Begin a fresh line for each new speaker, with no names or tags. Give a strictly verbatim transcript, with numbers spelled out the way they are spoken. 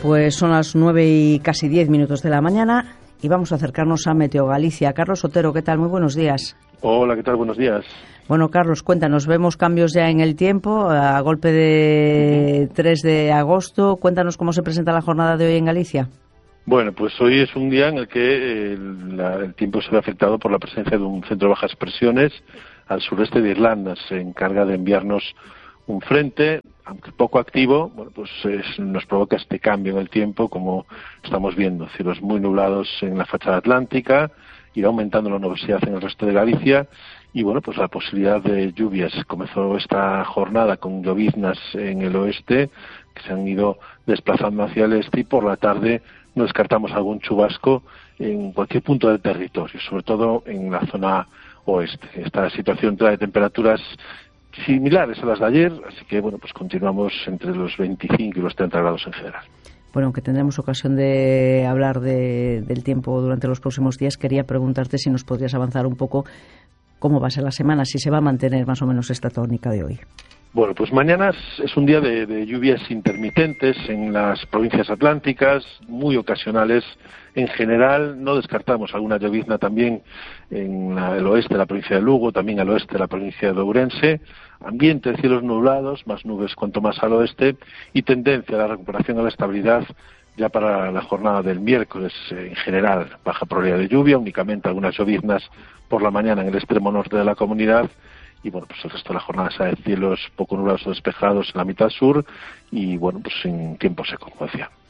Pues son las nueve y casi diez minutos de la mañana y vamos a acercarnos a Meteo Galicia. Carlos Otero, ¿qué tal? Muy buenos días.
Hola, ¿qué tal? Buenos días.
Bueno, Carlos, cuéntanos, vemos cambios ya en el tiempo a golpe de tres de agosto. Cuéntanos cómo se presenta la jornada de hoy en Galicia.
Bueno, pues hoy es un día en el que el, la, el tiempo se ve afectado por la presencia de un centro de bajas presiones al sureste de Irlanda. Se encarga de enviarnos un frente, aunque poco activo, bueno, pues es, nos provoca este cambio en el tiempo, como estamos viendo, cielos muy nublados en la fachada atlántica, irá aumentando la nubosidad en el resto de Galicia y bueno, pues la posibilidad de lluvias. Comenzó esta jornada con lloviznas en el oeste que se han ido desplazando hacia el este y por la tarde no descartamos algún chubasco en cualquier punto del territorio, sobre todo en la zona oeste. Esta situación trae temperaturas similares a las de ayer, así que bueno, pues continuamos entre los veinticinco y los treinta grados en general.
Bueno, aunque tendremos ocasión de hablar de, del tiempo durante los próximos días, quería preguntarte si nos podrías avanzar un poco cómo va a ser la semana, si se va a mantener más o menos esta tónica de hoy.
Bueno, pues mañana es un día de, de lluvias intermitentes en las provincias atlánticas, muy ocasionales. En general, no descartamos alguna llovizna también en la, el oeste de la provincia de Lugo, también al oeste de la provincia de Ourense. Ambiente de cielos nublados, más nubes cuanto más al oeste, y tendencia a la recuperación a la estabilidad ya para la jornada del miércoles. En general, baja probabilidad de lluvia, únicamente algunas lloviznas por la mañana en el extremo norte de la comunidad. Y bueno, pues el resto de la jornada será de cielos poco nublados o despejados en la mitad sur y bueno, pues en tiempo seco, como decía.